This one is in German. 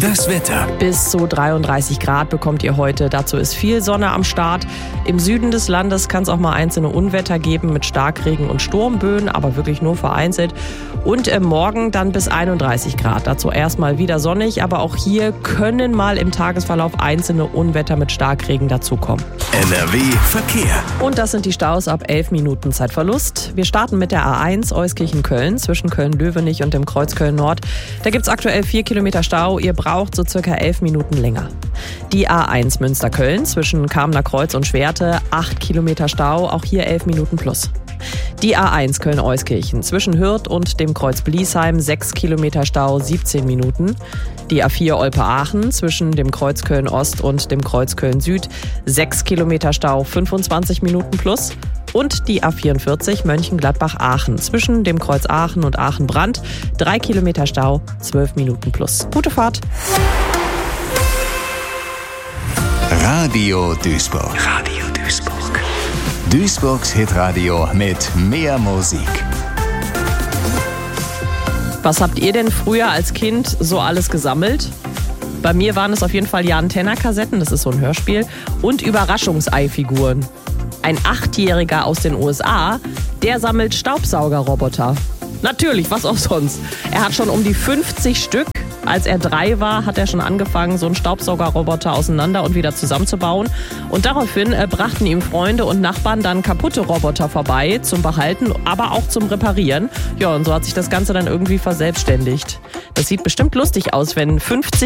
Das Wetter. Bis zu 33 Grad bekommt ihr heute. Dazu ist viel Sonne am Start. Im Süden des Landes kann es auch mal einzelne Unwetter geben mit Starkregen und Sturmböen, aber wirklich nur vereinzelt. Und morgen dann bis 31 Grad. Dazu erstmal wieder sonnig, aber auch hier können mal im Tagesverlauf einzelne Unwetter mit Starkregen dazukommen. NRW Verkehr. Und das sind die Staus ab 11 Minuten Zeitverlust. Wir starten mit der A1 Euskirchen-Köln zwischen Köln-Löwenich und dem Kreuz Köln-Nord. Da gibt es aktuell 4 Kilometer Stau. Ihr braucht so circa 11 Minuten länger. Die A1 Münster-Köln zwischen Kamener Kreuz und Schwerte, 8 Kilometer Stau, auch hier 11 Minuten plus. Die A1 Köln-Euskirchen zwischen Hürth und dem Kreuz Bliesheim, 6 Kilometer Stau, 17 Minuten. Die A4 Olpe-Aachen zwischen dem Kreuz Köln-Ost und dem Kreuz Köln-Süd, 6 Kilometer Stau, 25 Minuten plus. Und die A44 Mönchengladbach-Aachen zwischen dem Kreuz Aachen und Aachen-Brand, 3 Kilometer Stau, 12 Minuten plus. Gute Fahrt! Radio Duisburg. Radio Duisburg. Duisburgs Hitradio mit mehr Musik. Was habt ihr denn früher als Kind so alles gesammelt? Bei mir waren es auf jeden Fall Jan-Tenner-Kassetten, das ist so ein Hörspiel, und Überraschungseifiguren. Ein 8-Jähriger aus den USA, der sammelt Staubsaugerroboter. Natürlich, was auch sonst. Er hat schon um die 50 Stück. Als er 3 war, hat er schon angefangen, so einen Staubsaugerroboter auseinander und wieder zusammenzubauen. Und daraufhin brachten ihm Freunde und Nachbarn dann kaputte Roboter vorbei zum Behalten, aber auch zum Reparieren. Ja, und so hat sich das Ganze dann irgendwie verselbstständigt. Das sieht bestimmt lustig aus, wenn 50